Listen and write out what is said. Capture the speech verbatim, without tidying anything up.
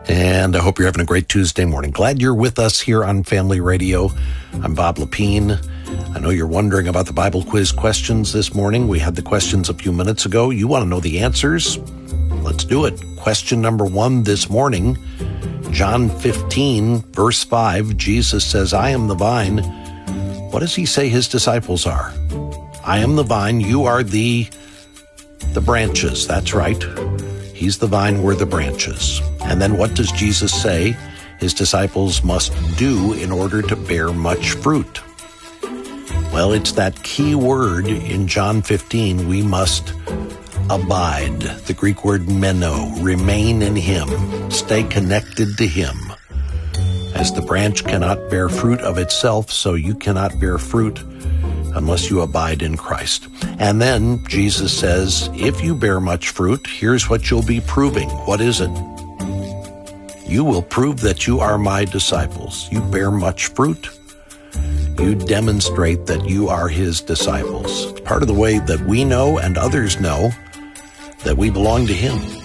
And I hope you're having a great Tuesday morning. Glad you're with us here on Family Radio. I'm Bob Lepine. I know you're wondering about the Bible quiz questions this morning. We had the questions a few minutes ago. You want to know the answers? Let's do it. Question number one this morning, John fifteen, verse five, Jesus says, I am the vine. What does he say his disciples are? I am the vine, you are the, the branches. That's right. He's the vine, we're the branches. And then what does Jesus say his disciples must do in order to bear much fruit? Well, it's that key word in John fifteen, we must abide. The Greek word meno, remain in him, stay connected to him. As the branch cannot bear fruit of itself, so you cannot bear fruit unless you abide in Christ. And then Jesus says, if you bear much fruit, here's what you'll be proving. What is it? You will prove that you are my disciples. You bear much fruit. You demonstrate that you are his disciples. It's part of the way that we know and others know that we belong to him.